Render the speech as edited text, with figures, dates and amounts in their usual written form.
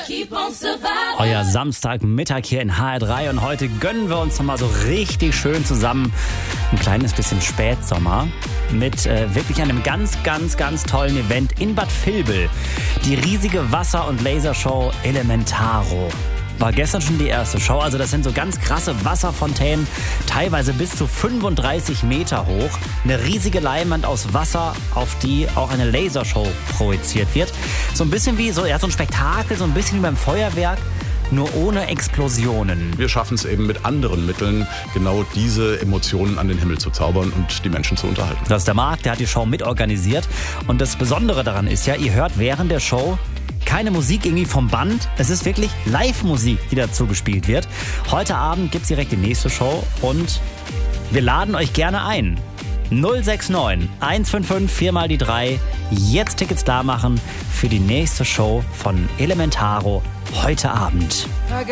Euer Samstagmittag hier in HR3 und heute gönnen wir uns nochmal so richtig schön zusammen ein kleines bisschen Spätsommer mit wirklich einem ganz tollen Event in Bad Vilbel. Die riesige Wasser- und Lasershow Elementaro. War gestern schon die erste Show, also das sind so ganz krasse Wasserfontänen, teilweise bis zu 35 Meter hoch. Eine riesige Leinwand aus Wasser, auf die auch eine Lasershow projiziert wird. So ein bisschen wie so ein Spektakel, so ein bisschen wie beim Feuerwerk, nur ohne Explosionen. Wir schaffen es eben mit anderen Mitteln, genau diese Emotionen an den Himmel zu zaubern und die Menschen zu unterhalten. Das ist der Marc, der hat die Show mitorganisiert. Und das Besondere daran ist ja, ihr hört während der Show keine Musik irgendwie vom Band. Es ist wirklich Live-Musik, die dazu gespielt wird. Heute Abend gibt es direkt die nächste Show und wir laden euch gerne ein. 069 155 4 mal die 3. Jetzt Tickets da machen für die nächste Show von Elementaro heute Abend.